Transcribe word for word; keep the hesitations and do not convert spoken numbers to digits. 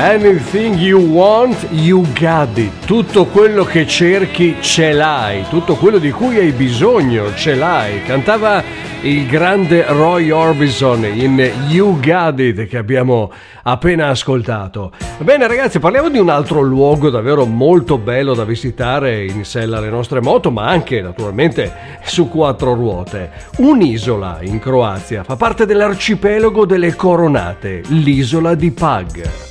Anything you want, you got it. Tutto quello che cerchi ce l'hai, tutto quello di cui hai bisogno ce l'hai. Cantava il grande Roy Orbison in You Got It, che abbiamo appena ascoltato. Bene ragazzi, parliamo di un altro luogo davvero molto bello da visitare in sella alle nostre moto, ma anche naturalmente su quattro ruote. Un'isola in Croazia, fa parte dell'arcipelago delle Coronate, l'isola di Pag.